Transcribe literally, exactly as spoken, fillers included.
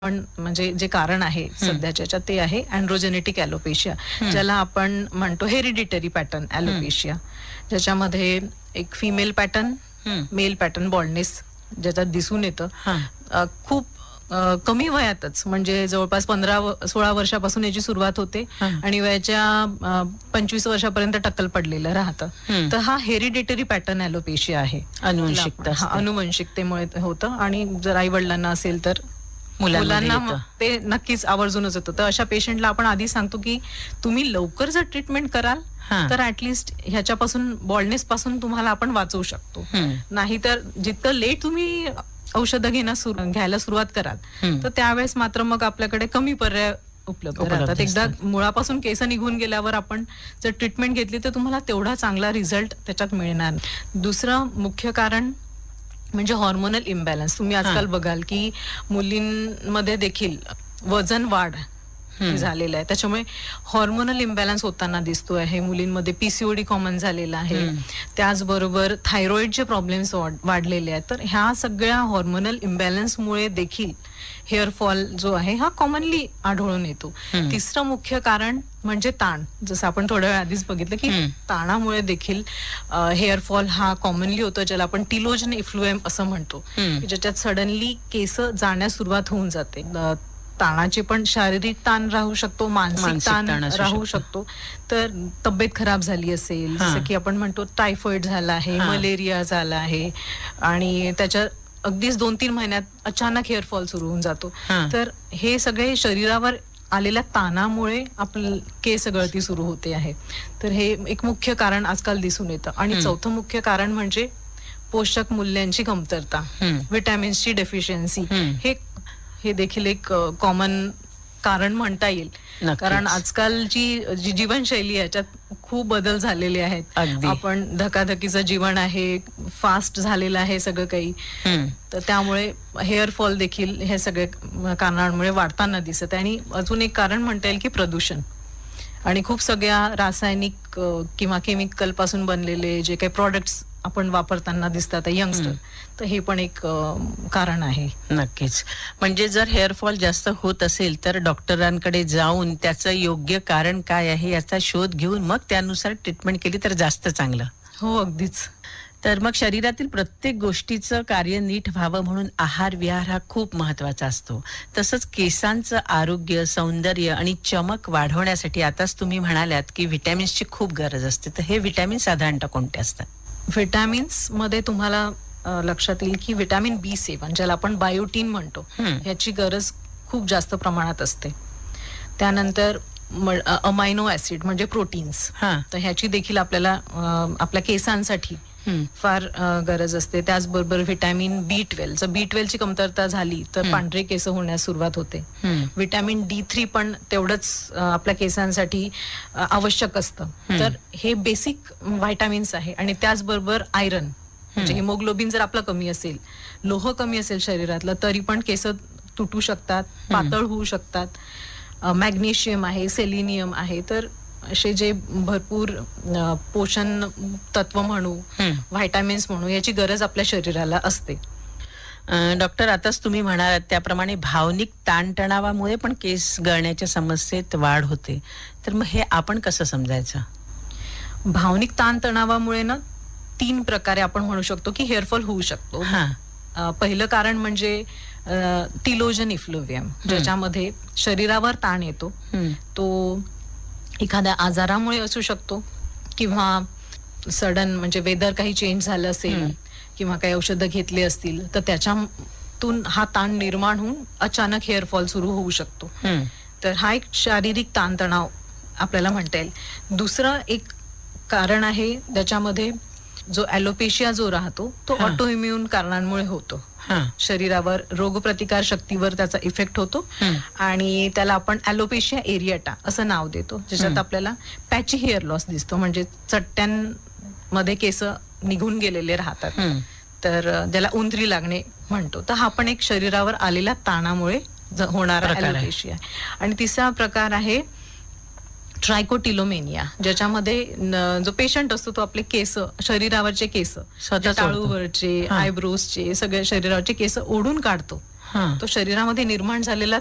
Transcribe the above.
पण म्हणजे जे कारण आहे सध्याच्या ते आहे अँड्रोजेनेटिक ॲलोपेशिया, ज्याला आपण म्हणतो हेरिडिटरी पॅटर्न ॲलोपेशिया, ज्याच्यामध्ये एक female pattern, mail pattern baldness ज्याच्यात दिसून येतं. अ, खूप अ, कमी वयातच म्हणजे जवळपास पंधरा सोळा वर्षापासून याची सुरुवात होते आणि वयाच्या अ, पंचवीस वर्षापर्यंत टक्कल पडलेलं राहतं. तर हा हेरिडिटरी पॅटर्न ॲलोपेशिया आहे. अनुवंशिकता हा असते. अनुवंशिकतेमुळे होतं आणि जर आई वडिलांना असेल तर मुलांमध्ये मुलांना येतं. मग ते नक्कीच आवर्जूनच होतं. तर अशा पेशंटला आपण आधी सांगतो की तुम्ही लवकर जर ट्रीटमेंट कराल हां. तर ऍटलिस्ट ह्याच्यापासून बॉल्डनेस पासून तुम्हाला आपण वाचवू शकतो. हम्म. नाहीतर जितकं लेट तुम्ही औषधं घेणं सुरू घ्यायला सुरुवात कराल हम्म. तर त्यावेळेस मात्र मग आपल्याकडे कमी पर्याय उपलब्ध उपलब्ध राहतात. एकदा असतात. मुळापासून केस निघून गेल्यावर आपण जर ट्रीटमेंट घेतली तर तुम्हाला तेवढा चांगला रिझल्ट त्याच्यात मिळणार. दुसरं मुख्य कारण म्हणजे हॉर्मोनल इम्बॅलन्स. तुम्ही आजकाल बघाल की मुलींमध्ये देखील वजन वाढ झालेलं आहे, त्याच्यामुळे हॉर्मोनल इम्बॅलन्स होताना दिसतो आहे. मुलींमध्ये पीसीओडी कॉमन झालेला आहे, त्याचबरोबर थायरॉइडचे प्रॉब्लेम्स वाढलेले आहेत. तर ह्या सगळ्या हॉर्मोनल इम्बॅलन्समुळे देखील हेअर फॉल जो आहे हा कॉमनली आढळून येतो. तिसरं मुख्य कारण म्हणजे ताण. जसं आपण थोड्या वेळ आधीच बघितलं की ताणामुळे देखील हेअर फॉल हा कॉमनली होतो, ज्याला आपण टिलोजन इफ्लुएम असं म्हणतो, ज्याच्यात सडनली केस जाण्यास सुरुवात होऊन जाते. ताणाचे पण शारीरिक ताण राहू शकतो, मानसिक मानसिक ताण ताण असू राहू शकतो. शकतो. तर तब्येत खराब झाली असेल, जसं की आपण म्हणतो टायफॉइड झाला आहे, मलेरिया झाला आहे आणि त्याच्या अगदीच दोन तीन महिन्यात अचानक हेअर फॉल सुरू होऊन जातो. तर हे सगळे शरीरावर आलेल्या ताणामुळे आपलं केस गळती सुरू होते आहे. तर हे एक मुख्य कारण आजकाल दिसून येतं. आणि चौथं मुख्य कारण म्हणजे पोषक मूल्यांची कमतरता, विटॅमिन्सची डेफिशियन्सी. हे हे देखील एक कॉमन कारण म्हणता येईल. कारण आजकालची जी जीवनशैली आहे त्याच्यात खूप बदल झालेले आहेत. आपण धकाधकीचं जीवन आहे, फास्ट झालेलं आहे सगळं काही. तर त्यामुळे हेअर फॉल देखील हे सगळे कारणांमुळे वाढताना दिसत आहे. आणि अजून एक कारण म्हणता येईल की प्रदूषण आणि खूप सगळ्या रासायनिक किंवा केमिकल पासून बनलेले जे काही प्रॉडक्ट्स आपण वापरताना दिसतात यंगस्टर, तर हे पण एक कारण आहे. नक्कीच. म्हणजे जर हेअर फॉल जास्त होत असेल तर डॉक्टरांकडे जाऊन त्याचं योग्य कारण काय आहे याचा शोध घेऊन मग त्यानुसार ट्रीटमेंट केली तर जास्त चांगलं. हो, अगदीच. तर मग शरीरातील प्रत्येक गोष्टीचं कार्य नीट व्हावं म्हणून आहार विहार हा खूप महत्वाचा असतो. तसंच केसांचं आरोग्य, सौंदर्य आणि चमक वाढवण्यासाठी आताच तुम्ही म्हणाल्यात की व्हिटॅमिन्सची खूप गरज असते. तर हे व्हिटॅमिन साधारणतः कोणते असतात? व्हिटॅमिन्स मध्ये तुम्हाला लक्षात येईल की व्हिटॅमिन बी सेवन, ज्याला आपण बायोटीन म्हणतो, ह्याची गरज खूप जास्त प्रमाणात असते. त्यानंतर अमायनो ऍसिड म्हणजे प्रोटीन्स, तर ह्याची देखील आपल्याला आपल्या केसांसाठी फार गरज असते. त्याचबरोबर व्हिटॅमिन बी ट्वेल्व, जर बी ट्वेल्व ची कमतरता झाली तर पांढरे केस होण्यास सुरुवात होते. व्हिटॅमिन डी थ्री पण तेवढंच आपल्या केसांसाठी आवश्यक असतं. तर हे बेसिक व्हिटॅमिन्स आहे. आणि त्याचबरोबर आयरन म्हणजे हिमोग्लोबिन जर आपलं कमी असेल, लोह कमी असेल शरीरातलं, तरी पण केस तुटू शकतात, पातळ होऊ शकतात. मॅग्नेशियम आहे, सेलिनियम आहे. तर असे जे भरपूर पोषण तत्व म्हणू, व्हिटॅमिन्स म्हणू, याची गरज आपल्या शरीराला असते. डॉक्टर, आताच तुम्ही म्हणालात त्याप्रमाणे भावनिक ताणतणावामुळे पण केस गळण्याच्या समस्येत वाढ होते. तर मग हे आपण कसं समजायचं? भावनिक ताणतणावामुळे ना तीन प्रकारे आपण म्हणू शकतो की हेअरफॉल होऊ शकतो. पहिलं कारण म्हणजे टिलोजन इफ्लुएम, ज्याच्यामध्ये शरीरावर ताण येतो. तो एखाद्या आजारामुळे असू शकतो किंवा सडन म्हणजे वेदर काही चेंज झालं असेल किंवा काही औषधं घेतली असतील तर त्याच्यातून हा ताण निर्माण होऊन अचानक हेअरफॉल सुरू होऊ शकतो. तर हा एक शारीरिक ताणतणाव आपल्याला म्हणता येईल. दुसरं एक कारण आहे ज्याच्यामध्ये जो ॲलोपेशिया जो राहतो तो ऑटोइम्युन कारणांमुळे होतो. शरीरावर रोगप्रतिकार शक्तीवर त्याचा इफेक्ट होतो आणि त्याला आपण ॲलोपेशिया एरिएटा असं नाव देतो, ज्याच्यात आपल्याला पॅची हेअर लॉस दिसतो, म्हणजे चट्ट्यांमध्ये केस निघून गेलेले राहतात. तर ज्याला उंदरी लागणे म्हणतो. तर हा पण एक शरीरावर आलेल्या ताणामुळे होणारा ॲलोपेशिया. आणि तिसरा प्रकार आहे ट्रायकोटिलोमेनिया, ज्याच्यामध्ये जो पेशंट असतो तो आपले केस, शरीरावरचे केस, टाळूवरचे, आयब्रोजचे, सगळे शरीरावरचे केस ओढून काढतो हा. तो शरीरामध्ये निर्माण झालेला